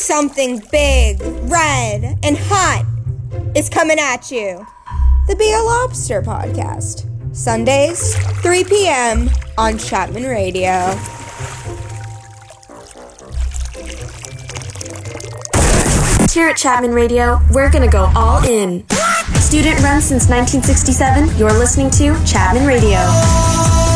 Something big, red, and hot is coming at you. The Be a Lobster podcast. Sundays, 3 p.m. on Chapman Radio. Here at Chapman Radio, we're gonna go all in. Student run since 1967, you're listening to Chapman Radio.